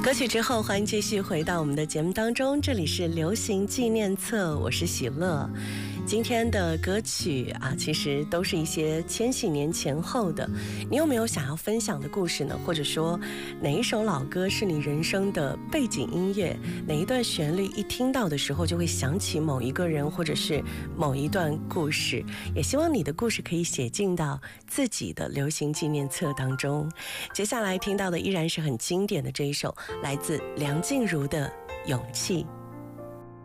歌曲之后，欢迎继续回到我们的节目当中，这里是流行纪念册，我是喜乐。今天的歌曲啊，其实都是一些千禧年前后的。你有没有想要分享的故事呢？或者说，哪一首老歌是你人生的背景音乐？哪一段旋律一听到的时候，就会想起某一个人，或者是某一段故事？也希望你的故事可以写进到自己的流行纪念册当中。接下来听到的依然是很经典的这一首，来自梁静茹的《勇气》。